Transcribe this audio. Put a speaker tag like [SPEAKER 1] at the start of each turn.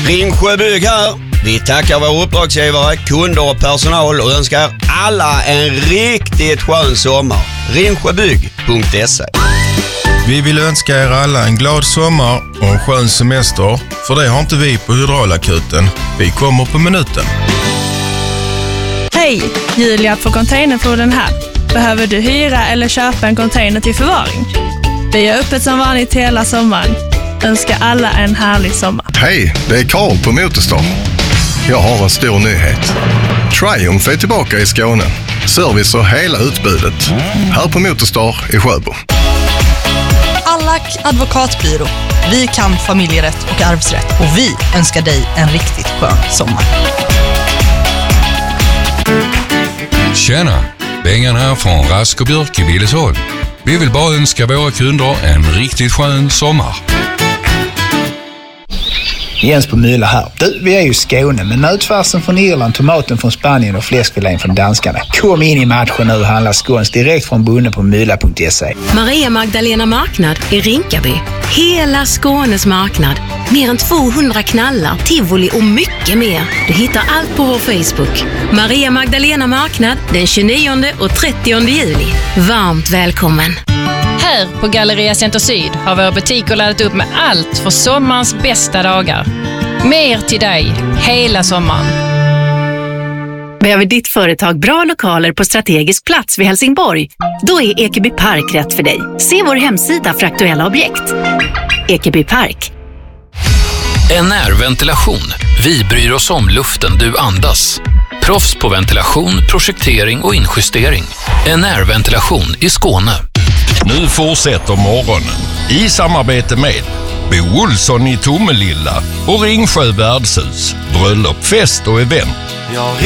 [SPEAKER 1] Ringsjö Bygg här. Vi tackar våra uppdragsgivare, kunder och personal och önskar alla en riktigt skön sommar. Ringsjöbygg.se.
[SPEAKER 2] Vi vill önska er alla en glad sommar och en skön semester, för det har inte vi på Hydraulakuten. Vi kommer på minuten.
[SPEAKER 3] Hej, Julia på Containerpoolen här. Behöver du hyra eller köpa en container till förvaring? Vi är öppet som vanligt hela sommaren. Önskar alla en härlig sommar.
[SPEAKER 4] Hej, det är Karl på Motorstar. Jag har en stor nyhet. Triumph är tillbaka i Skåne. Service och hela utbudet. Här på Motorstar i Sjöbo.
[SPEAKER 5] Allack advokatbyrå. Vi kan familjerätt och arvsrätt. Och vi önskar dig en riktigt skön sommar.
[SPEAKER 6] Tjena, Bengan här från Rask och Björk i Billesholm. Vi vill bara önska våra kunder en riktigt skön sommar.
[SPEAKER 7] Jens på Mylla här. Du, vi är ju i Skåne, men nötfärsen från Irland, tomaten från Spanien och fläskfilén från danskarna. Kom in i matchen nu och handla skåns direkt från bonden på mylla.se.
[SPEAKER 8] Maria Magdalena Marknad i Rinkaby. Hela Skånes marknad. Mer än 200 knallar, tivoli och mycket mer. Du hittar allt på vår Facebook. Maria Magdalena Marknad den 29 och 30 juli. Varmt välkommen!
[SPEAKER 9] Här på Galleria Center Syd har våra butiker laddat upp med allt för sommarens bästa dagar. Mer till dig hela sommaren.
[SPEAKER 8] Behöver ditt företag bra lokaler på strategisk plats vid Helsingborg? Då är Ekeby Park rätt för dig. Se vår hemsida för aktuella objekt. Ekeby Park.
[SPEAKER 10] NR-ventilation. Vi bryr oss om luften du andas. Proffs på ventilation, projektering och injustering. NR-ventilation i Skåne.
[SPEAKER 2] Nu fortsätter morgonen i samarbete med Bo Olsson i Tomelilla och Ringsjö Värdshus. Bröllop, fest och event.